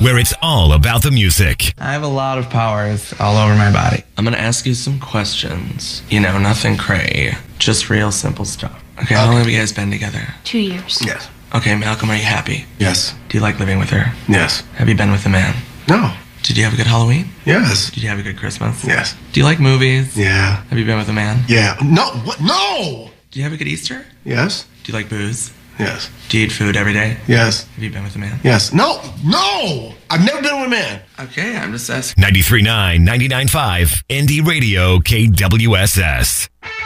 where it's all about the music. I have a lot of powers all over my body. I'm going to ask you some questions. You know, nothing cray. Just real simple stuff. Okay, how long have you guys been together? 2 years. Yes. Okay, Malcolm, are you happy? Yes. Do you like living with her? Yes. Have you been with a man? No. Did you have a good Halloween? Yes. Did you have a good Christmas? Yes. Do you like movies? Yeah. Have you been with a man? Yeah. No. What? No. Do you have a good Easter? Yes. Do you like booze? Yes. Do you eat food every day? Yes. Have you been with a man? Yes. No. No. I've never been with a man. Okay, I'm just asking. 93.9, 99.5, Indie Radio, KWSS.